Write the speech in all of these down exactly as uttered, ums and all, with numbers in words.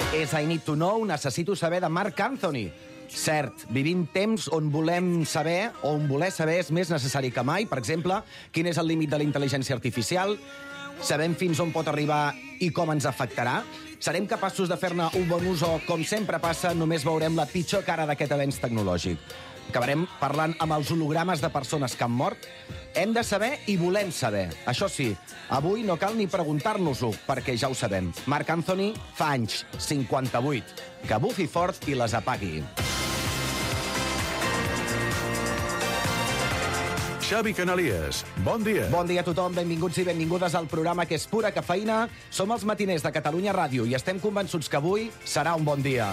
És I Need to Know, necessito saber, de Marc Anthony. Cert, vivim temps on volem saber, o on voler saber és més necessari que mai. Per exemple, quin és el límit de la intel·ligència artificial? Sabem fins on pot arribar i com ens afectarà? Serem capaços de fer-ne un bon ús o, com sempre passa, només veurem la pitjor cara d'aquest avenç tecnològic? Acabarem parlant amb els hologrames de persones que han mort? Hem de saber i volem saber. Això sí, avui no cal ni preguntar-nos-ho, perquè ja ho sabem. Marc Anthony fa anys, cinquanta-vuit. Que bufi fort i les apagui. Xavi Canalies, bon dia. Bon dia a tothom, benvinguts i benvingudes al programa que és pura cafeïna. Som els matiners de Catalunya Ràdio i estem convençuts que avui serà un bon dia.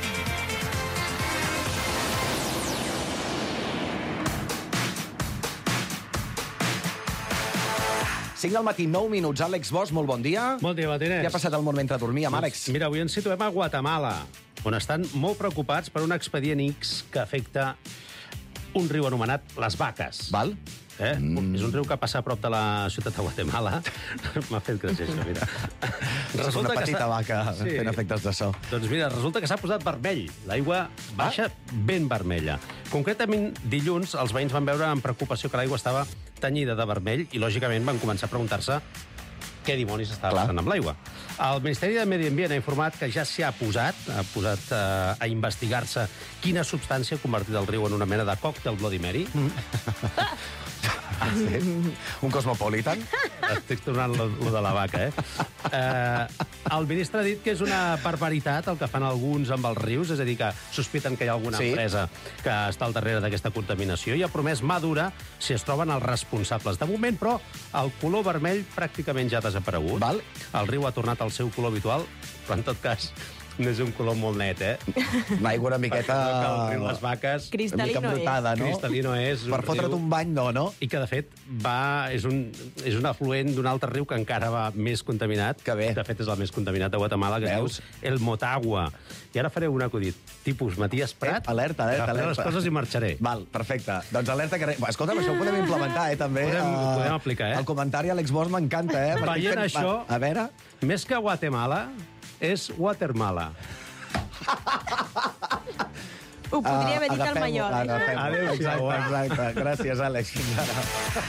cinc del matí, nou minuts. Àlex Bosch, molt bon dia. Bon dia, matiners. Què ha passat al món mentre dormíem, Àlex? Mira, avui ens situem a Guatemala, on estan molt preocupats per un expedient X que afecta un riu anomenat Les Vaques. Val? Eh? Mm. És un riu que passa a prop de la ciutat de Guatemala. M'ha fet gràcia, això, mira. És una petita vaca sí. fent efectes de so. Doncs mira, resulta que s'ha posat vermell. L'aigua baixa ben vermella. Concretament, dilluns, els veïns van veure amb preocupació que l'aigua estava tenyida de vermell i, lògicament, van començar a preguntar-se què dimonis estava Clar. passant amb l'aigua. El Ministeri de Medi Ambient ha informat que ja s'hi ha posat, ha posat eh, a investigar-se quina substància ha convertit el riu en una mena de còctel Bloody Mary. Mm. Ah, sí? Un cosmopolitan? Estic tornant lo, lo de la vaca, eh? eh? El ministre ha dit que és una barbaritat el que fan alguns amb els rius, és a dir, que sospiten que hi ha alguna sí. empresa que està al darrere d'aquesta contaminació i ha promès mà dura si es troben els responsables. De moment, però, el color vermell pràcticament ja ha desaparegut. Val. El riu ha tornat al seu color habitual, però en tot cas no és un color molt net, eh? L'aigua una miqueta... El riu Les Vaques... Cristal·lino una mica embrutada, no? Cristal·lino és. Per fotre't un bany, no, no? I que, de fet, va, és, un, és un afluent d'un altre riu que encara va més contaminat. Que bé. De fet, és el més contaminat de Guatemala, que Veus? es diu el Motagua. I ara faré un acudit, tipus Matías Prat. Eh, alerta, alerta, Agafaré alerta. les coses i marxaré. Val, perfecte. Doncs alerta que... Escolta'm, això ho podem implementar, eh, també. Podem- Uh, podem aplicar, eh? El comentari a Àlex Bosch m'encanta, eh? perquè Veient fent- això- A veure... Més que Guatemala, és Watermala. Ho podria haver dit el Agafem-ho, Mallol. eh? agafem-ho. Adéu-siau, Exacte, va. exacte. Gràcies, Àlex. Fins ara.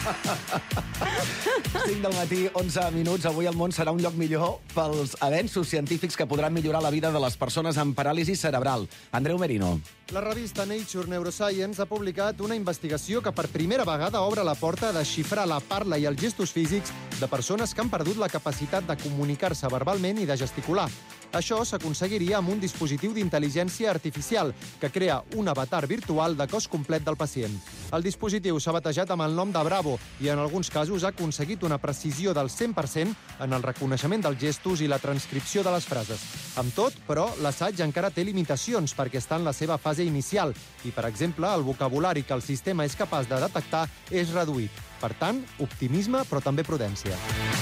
cinc del matí, onze minuts. Avui el món serà un lloc millor pels avenços científics que podran millorar la vida de les persones amb paràlisi cerebral. Andreu Merino. La revista Nature Neuroscience ha publicat una investigació que per primera vegada obre la porta a desxifrar la parla i els gestos físics de persones que han perdut la capacitat de comunicar-se verbalment i de gesticular. Això s'aconseguiria amb un dispositiu d'intel·ligència artificial que crea un avatar virtual de cos complet del pacient. El dispositiu s'ha batejat amb el nom de Bravo i en alguns casos ha aconseguit una precisió del cent per cent en el reconeixement dels gestos i la transcripció de les frases. Amb tot, però, l'assaig encara té limitacions perquè està en la seva fase inicial i, per exemple, el vocabulari que el sistema és capaç de detectar és reduït. Per tant, optimisme, però també prudència.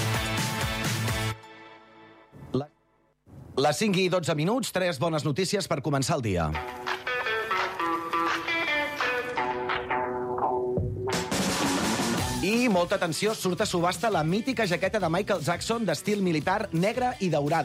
Les cinc i dotze minuts, tres bones notícies per començar el dia. I molta atenció, surt a subhasta la mítica jaqueta de Michael Jackson d'estil militar negra i daurada.